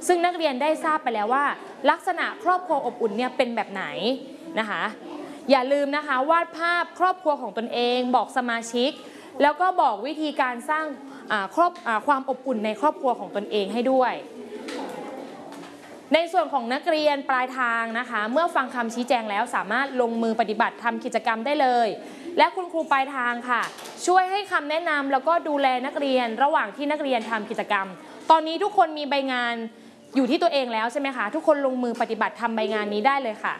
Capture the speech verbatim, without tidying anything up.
ซึ่งนักเรียนได้ทราบไปแล้วว่าลักษณะครอบครัวอบอุ่นเนี่ยเป็นแบบไหนนะคะอย่าลืมนะคะวาดภาพครอบครัวของตนเองบอกสมาชิกแล้วก็บอกวิธีการสร้างครอบความอบอุ่นในครอบครัวของตนเองให้ด้วยในส่วนของนักเรียนปลายทางนะคะเมื่อฟังคำชี้แจงแล้วสามารถลงมือปฏิบัติทำกิจกรรมได้เลยและคุณครูปลายทางค่ะช่วยให้คำแนะนำแล้วก็ดูแลนักเรียนระหว่างที่นักเรียนทำกิจกรรมตอนนี้ทุกคนมีใบงานอยู่ที่ตัวเองแล้วใช่ไหมคะทุกคนลงมือปฏิบัติทำใบงานนี้ได้เลยค่ะ